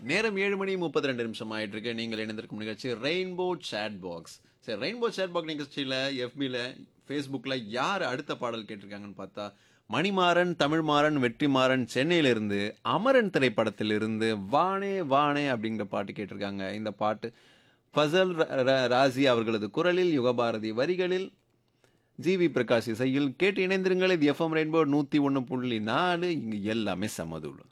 நேரம் 7:32 ஆயிட்டு இருக்கு. நீங்கள் இணைந்திருக்கும் நிகழ்ச்சி ரெயின்போ சேட் பாக்ஸ். சரி, ரெயின்போ சேட் பாக்ஸ் நிகழ்ச்சியில எஃபில, ஃபேஸ்புக்ல யார் அடுத்த பாடல் கேட்டிருக்காங்கன்னு பார்த்தா, மணிமாறன், தமிழ்மாறன், வெற்றிமாறன் சென்னையிலிருந்து அமரன் திரைப்படத்திலிருந்து வானே வானே அப்படிங்கிற பாட்டு கேட்டிருக்காங்க. இந்த பாட்டு ஃபசல் ராசி அவர்களது குரலில், யுகபாரதி வரிகளில், ஜிவி பிரகாஷ் இசையில் கேட்டு இணைந்திருங்கள். இது எஃப்எம் ரெயின்போ 101.4. இங்கு எல்லாமே சமதூளம்.